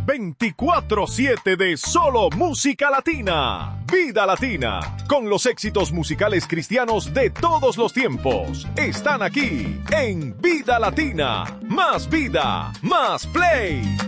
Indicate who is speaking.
Speaker 1: 24/7 de solo música latina. Vida Latina, con los éxitos musicales cristianos de todos los tiempos. Están aquí en Vida Latina. Más vida, más play.